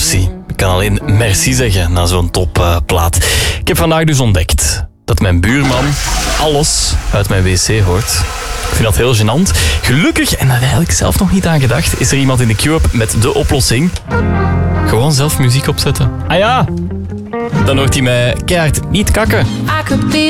Mercy. Ik kan alleen merci zeggen na zo'n topplaat. Ik heb vandaag dus ontdekt dat mijn buurman alles uit mijn wc hoort. Ik vind dat heel gênant. Gelukkig, en daar heb ik eigenlijk zelf nog niet aan gedacht, is er iemand in de queue-up met de oplossing. Gewoon zelf muziek opzetten. Ah ja, dan hoort hij mij keihard niet kakken. I could be